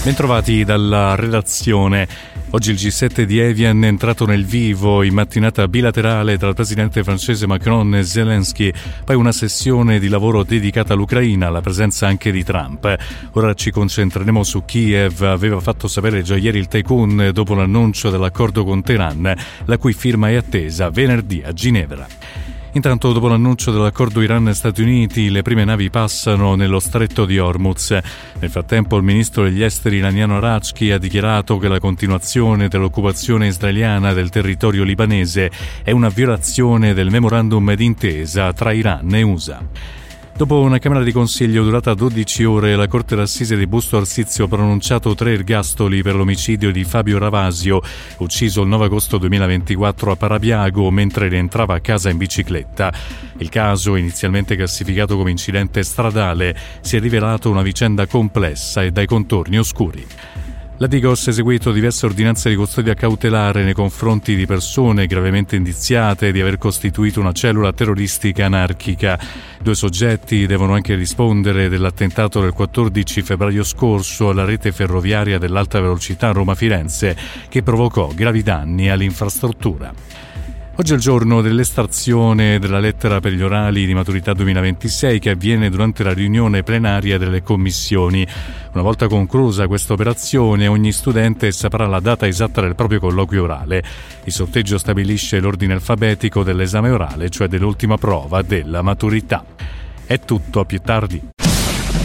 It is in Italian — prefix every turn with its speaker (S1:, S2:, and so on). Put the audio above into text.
S1: Bentrovati dalla redazione. Oggi il G7 di Evian è entrato nel vivo in mattinata bilaterale tra il presidente francese Macron e Zelensky, poi una sessione di lavoro dedicata all'Ucraina, alla presenza anche di Trump. Ora ci concentreremo su Kiev. Aveva fatto sapere già ieri il Tycoon dopo l'annuncio dell'accordo con Teheran, la cui firma è attesa venerdì a Ginevra. Intanto, dopo l'annuncio dell'accordo Iran-Stati Uniti, le prime navi passano nello stretto di Hormuz. Nel frattempo, il ministro degli esteri iraniano Araghchi ha dichiarato che la continuazione dell'occupazione israeliana del territorio libanese è una violazione del memorandum d'intesa tra Iran e USA. Dopo una Camera di Consiglio durata 12 ore, la Corte d'Assise di Busto Arsizio ha pronunciato 3 ergastoli per l'omicidio di Fabio Ravasio, ucciso il 9 agosto 2024 a Parabiago mentre rientrava a casa in bicicletta. Il caso, inizialmente classificato come incidente stradale, si è rivelato una vicenda complessa e dai contorni oscuri. La Digos ha eseguito diverse ordinanze di custodia cautelare nei confronti di persone gravemente indiziate di aver costituito una cellula terroristica anarchica. 2 soggetti devono anche rispondere dell'attentato del 14 febbraio scorso alla rete ferroviaria dell'alta velocità Roma-Firenze, che provocò gravi danni all'infrastruttura. Oggi è il giorno dell'estrazione della lettera per gli orali di maturità 2026 che avviene durante la riunione plenaria delle commissioni. Una volta conclusa questa operazione, ogni studente saprà la data esatta del proprio colloquio orale. Il sorteggio stabilisce l'ordine alfabetico dell'esame orale, cioè dell'ultima prova della maturità. È tutto, a più tardi.